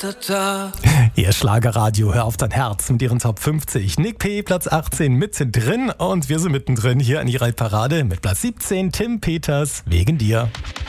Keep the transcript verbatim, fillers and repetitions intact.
Ihr Schlagerradio, hör auf dein Herz mit ihren Top fünfzig. Nick P. Platz achtzehn mittendrin und wir sind mittendrin hier in ihrer Parade mit Platz siebzehn Tim Peters, Wegen dir.